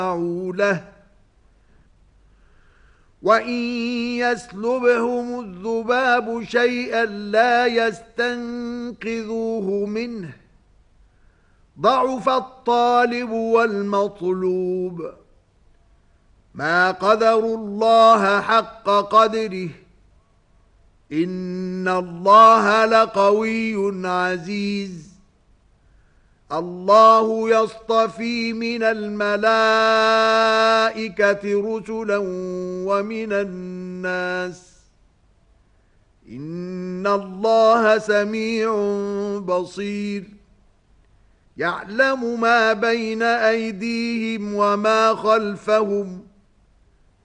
له وَإِن يَسْلُبْهُمُ الذُّبَابُ شَيْئًا لَّا يَسْتَنقِذُوهُ مِنْهُ ضَعُفَ الطَّالِبُ وَالْمَطْلُوبُ مَا قَدَرُوا اللَّهَ حَقَّ قَدْرِهِ إِنَّ اللَّهَ لَقَوِيٌّ عَزِيزٌ الله يصطفي من الملائكة رسلا ومن الناس إن الله سميع بصير يعلم ما بين أيديهم وما خلفهم